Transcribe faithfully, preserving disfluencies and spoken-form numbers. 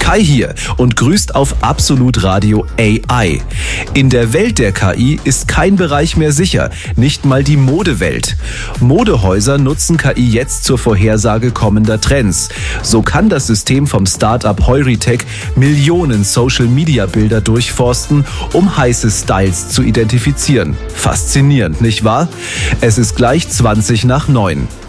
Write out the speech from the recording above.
Kai hier und grüßt auf Absolut Radio A I. In der Welt der K I ist kein Bereich mehr sicher, nicht mal die Modewelt. Modehäuser nutzen K I jetzt zur Vorhersage kommender Trends. So kann das System vom Startup Heuritech Millionen Social-Media-Bilder durchforsten, um heiße Styles zu identifizieren. Faszinierend, nicht wahr? Es ist gleich zwanzig nach neun.